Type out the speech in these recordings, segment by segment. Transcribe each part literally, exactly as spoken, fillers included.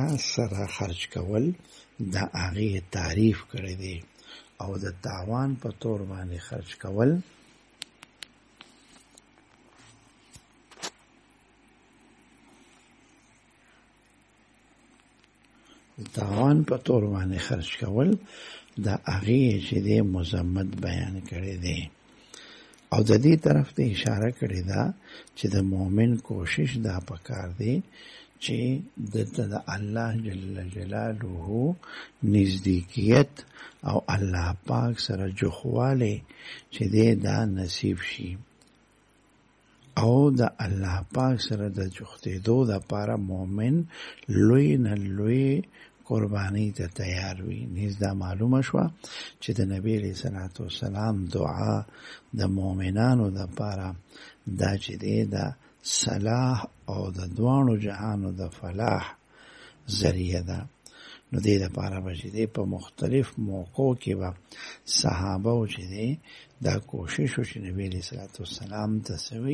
سره خرج کول د هغې تعریف کړی دی او د تاوان په طور باندې خرج کول د تاوان په طور باندې خرج کول د هغې چې دی مذمت بیان کړی دی او د دې طرف ته اشاره کړې ده چې د مؤمن کوشش دا پکار دی چې د الله جل جلاله نزدېکیت او الله پاک سره جوخواله چې دی دا نصیب شي او د الله پاک سره د جوختېدو دپاره مؤمن لوی نه لوی قربانی ته تیار وي. نیز دا معلومه شوه چې د نبی علیه صلات وسلام دعا د مؤمنانو دپاره دا چې دی د صلاح او د دواړو جهانو د فلاح ذریعه ده. نو دې دپاره به چې دی په مختلف موقعو کې به صحابه و چې دی دا کوشش و چې نبی علیه صلات وسلام ته څه وي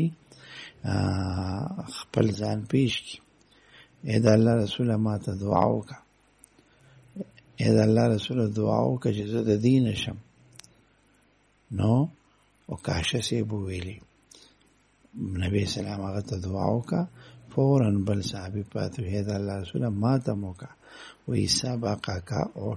خپل ځان پیش کړي. ای د الله رسوله ما ته دعا وکړه، ای د الله رسوله دعا وکړه چې زه د دین شم. نو عکاشه صاحب وویلې نبی سلام هغه ته دعا وکړه، فوراً بل صحابي پاتې ای د الله رسوله ما ته م وکړه، وایي سبقک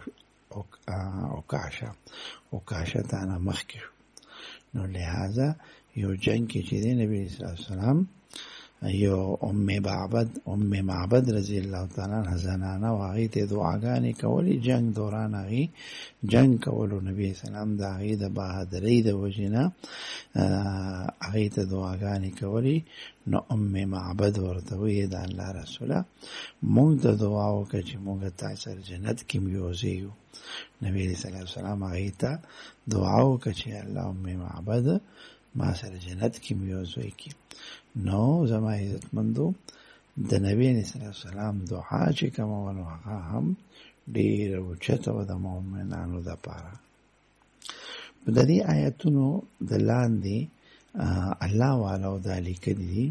عکاشه، عکاشه تا نه مخکې شو. نو لہذا یو جنگ کې چې دی نبی صلی الله علیه وسلم یو ام معبد ام معبد رضی الله تعالی عنها زنانه و هغې ته دعاګانې کولې. جنگ دوران هغې جنگ کولو نبی سلام د هغې د بهادرۍ د وجې نه هغې ته دعاګانې کولې. نو ام معبد ورته وایي د الله رسوله مونږ ته دعا وکړه چې مونږ تا سره جنت کې یوځېږو. نبی صلی الله علیه وسلم هغې ته دعا وکړه چې الله ام معبد ما سره جنت کې یوځای کړي. نو زما عزتمندو د نبی صلی الله علیه وسلم دعا چې کومه وه نو هغه هم ډېره اوچته وه د مؤمنانو دپاره. د دې آیتونو د لاندې الله والاو دا لیکلي دي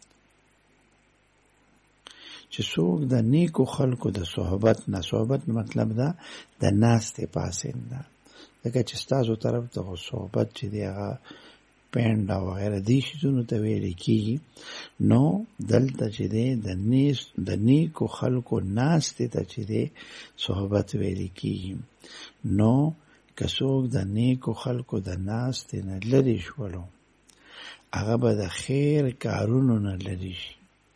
چې څوک د نیکو خلکو د صحبت نه، صحبت مطلب ده د ناستې پاسین ده، ځکه چې ستاسو طرف ته خو صحبت چې دی هغه پینډ او وغیره دې شیزونو ته ویل کېږي. نو دلته چې دی د نیکو خلکو ناستې ته چې دی صحبت ویل کېږي. نو که څوک د نیکو خلکو د ناستې نه لرې شولو هغه به د خیر کارونو نه لرې شي.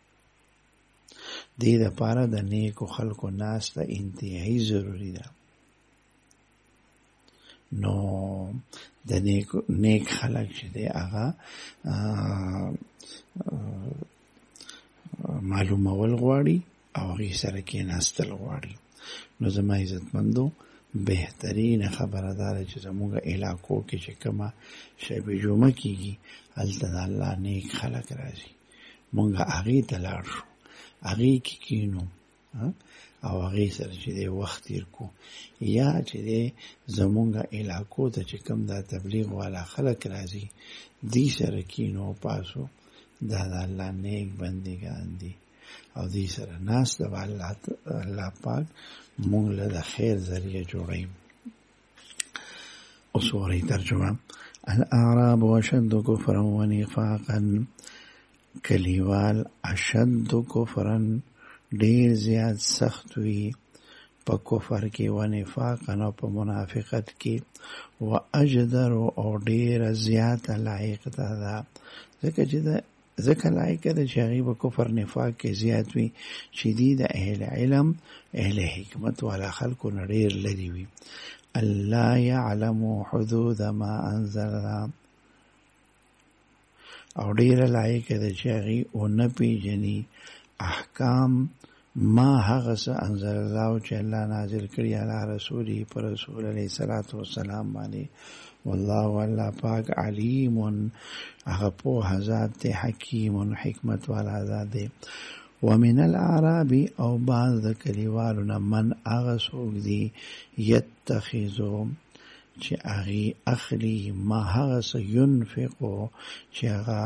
دې دپاره د نیکو خلکو ناسته انتهایی ضروري ده. نو د نیک نیک خلک چې دی هغه معلومول غواړي او هغې سره کېناستل غواړي. نو زما عزتمندو بهترینه خبره دا ده چې زموږ علاقو کې چې کومه شب جمعه کېږي هلته د الله نیک خلک راځي، مونږ هغې ته لاړ شو، هغې کې کینو او هغې سره چې دی وخت تیر کو. یا چې دی زمونږ علاقو ته چې کوم دا تبلیغ والا خلک راځي دی سره کینو پاسو، دا د الله نیک بندګان دي او دی سره ناست به الله پاک مونږ له د خیر ذریعه جوړوي. اوس وګورئ ترجمه. الاعراب اشد کفرا و نفاقا، کلیوال اشد کفرا ډیر زیات سخت وي په کفر کې، و نفاقا او په منافقت کې، و اجدر او ډیر زیات لایق ده ځکه چې ده ځکه لایق ده چې هغې به کفر نفاق کې زیات وي چې دي د اهل علم اهل حکمت والا خلکو نه ډېر لرې وي. الله یعلم حدود ما انزل، او ډېره لایق ده چې هغې ونه پېژني احکام ما هغه څه انزل الله چې الله نازل کړي علی رسوله پر رسول علیه الصلاة والسلام باندې. والله الله پاک علیم هغه پوه ذات دی، حکیم حکمت والا ذات دی. ومن الاعراب او بعض د کلیوالو نه من هغه څوک دي یتخذو چې هغې اخلي ما هغه څه ینفقو چې هغه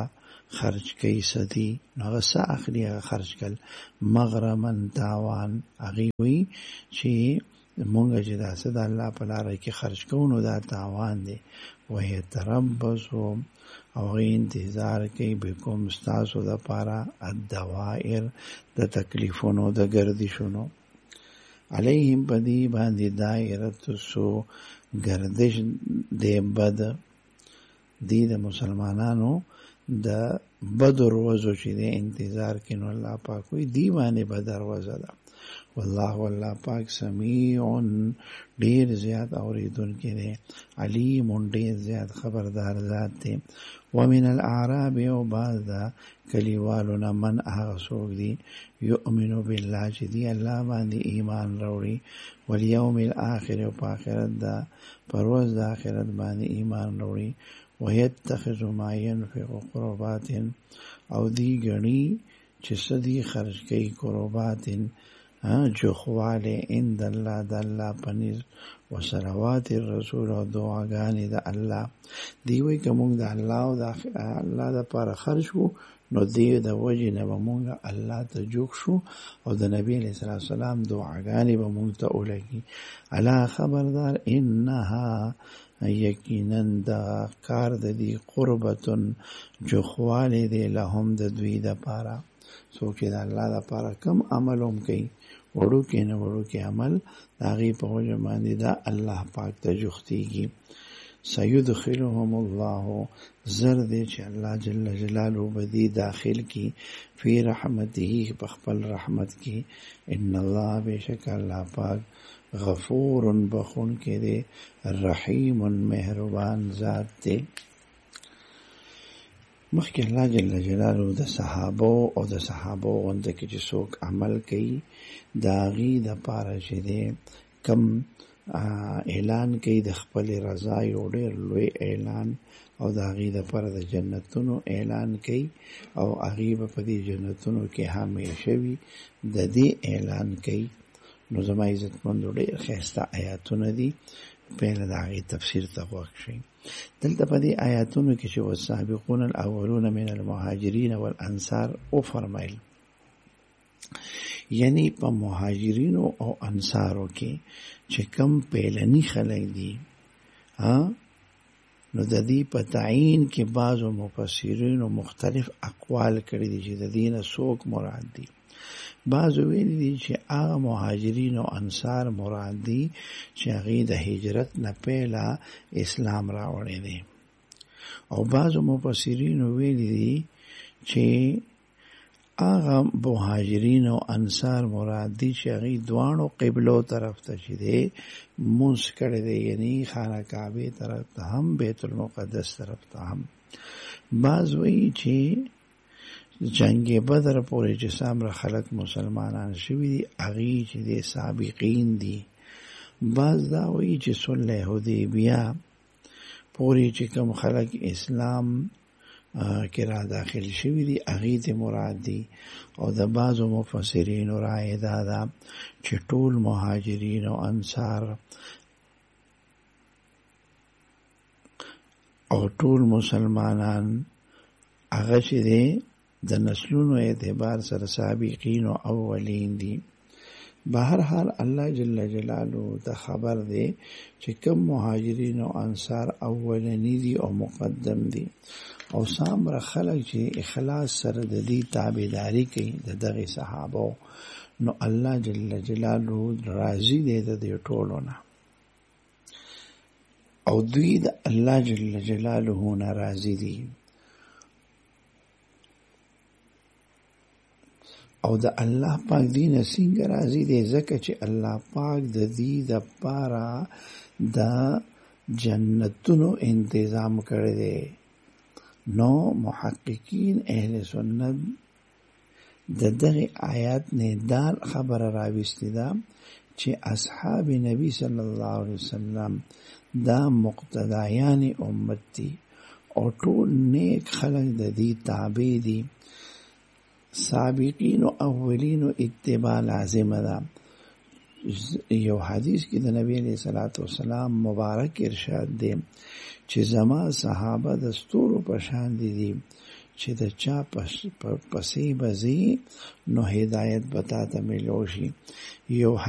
خرج کوي سدي نو هغه څه اخلي هغه خرج کړل مغرمن تاوان هغه وی چې مونږ چې دا څه د الله په لار کې خرج کوو نو دا تاوان دی وهي تربصو او هغه انتظار کوي به کوم ستاسو د پاره الدوائر د تکلیفونو د گردشونو علیهم بدی باندې دایره سو گردش دی بد دی د مسلمانانو د بدر وزو چې د انتظار کینو الله پاک وي دی باندې بدر وزه ده والله والله پاک سمیع ډیر زیات اوریدونکی دی علیم ډیر زیات خبردار ذات دی ومن الاعراب او بعض کلیوالنا من هغه څوک دی یؤمن بالله چې دی الله باندې ایمان راوړي والیوم الاخر او په آخرت دا پرواز د آخرت باندې ایمان راوړي ويتخذ ما ينفق قربات او دی غنی چې سدي خرج کوي قربات جو خواله عند الله د الله پنځ وصلوات الرسول او دعاګانې د الله دی وی کوم د الله او د الله د پر خرج وو نو دی د وجه نه مونږ الله ته جوړ شو او د نبی علیہ الصلوۃ والسلام دعاګانې به مونږ ته ولګي الا خبردار انها یقینا دا کار د دې قربتن جو خواله دی لهم د دوی د پاره څوک د الله د پاره کم عملوم کوي وړو کې نه وړو کې عمل داغي په وجه باندې دا الله پاک ته جوختيږي سيدخلهم الله زرد چې الله جل جلاله بدی داخل کی فی رحمته په خپل رحمت کې ان الله بشک الله پاک غفور بخون کې دی رحیم مهربان ذات دی مخکې الله جل جلاله د صحابه او د صحابه غوند کې چې څوک عمل کوي داغي د پاره چې دی کم اعلان کوي د خپل رضا یو ډېر لوی اعلان او داغي د پاره د جنتونو اعلان کوي او هغه په دې جنتونو کې همیشه وي د دې اعلان کوي نو زما عزت مند ډېر خسته آیاتونه دي په دغه تفسیر ته وښی دلته په دې آیاتونو کې چې والسابقون الاولون من المهاجرین والانصار او فرمایل یعنی په مهاجرینو او انصارو کې چې کم پیلنی خلک دي ها نو د دې په تعین کې بعضو مفسرین مختلف اقوال کړي دي چې د دین څوک مراد دي بعضو ویلي دي چې هغه مهاجرین او انصار مراد دي چې هغه د هجرت نه پهلا اسلام راوړی دي او بعضو مفسرین ویلي دي چې هغه مهاجرین او انصار مراد دي چې هغه دوانو قبلو طرف ته چې دي مونږ کړي دي یعنی خانه کعبه طرف ته هم بیت المقدس طرف ته هم بعض وایي چې جنگ بدر پورې چې څومره خلک مسلمانان شوي دي هغه چې دي سابقین دي بعض دا وایي چې صلح حدیبیه پورې چې کوم خلک اسلام کې را داخل شوي دي هغه ته مراد دي او د بعضو مفسرین رائے دا ده چې ټول مهاجرین او انصار او ټول مسلمانان هغه چې دي د نسلونو اعتبار سره سابقین او اولین دي بهر حال الله جل جلاله ته خبر دی چې کوم مهاجرین او انصار اولنی دي او مقدم دي او سامره خلک چې اخلاص سره د دې تابعداري کوي د دغه صحابه نو الله جل جلاله راضي دی د دې ټولو نه او دوی د الله جل جلاله نه راضي دي او د الله پاک دین څنګه راضي دی ځکه چې الله پاک د دې د پاره د جنتونو تنظیم کړی دی نو محققین اهل سنت د دغه آیات نه دا خبره راوستي ده چې اصحاب نبی صلی الله علیه وسلم دا مقتدیان امت دي او ټول نیک خلک د دې تابع دي سابقین او اولین اتباع لازم ده یو حدیث کې د نبی علیہ الصلوۃ والسلام مبارک ارشاد دی چې زما صحابه د ستورو په شان دي چې د چا پسې بزي نو هدایت بتا ته ملوشي. یو